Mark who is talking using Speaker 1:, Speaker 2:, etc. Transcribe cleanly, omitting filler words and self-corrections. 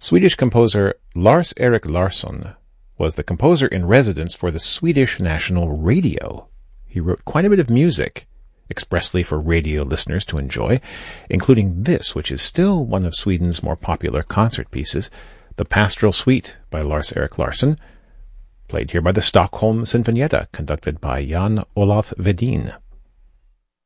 Speaker 1: Swedish composer Lars-Erik Larsson was the composer-in-residence for the Swedish National Radio. He wrote quite a bit of music, expressly for radio listeners to enjoy, including this, which is still one of Sweden's more popular concert pieces, the Pastoral Suite by Lars-Erik Larsson, played here by the Stockholm Sinfonietta, conducted by Jan Olaf Vedin.